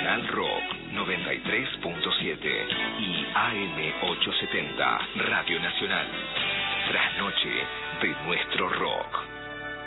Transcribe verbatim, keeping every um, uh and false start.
Nacional Rock noventa y tres punto siete y A M ochocientos setenta Radio Nacional.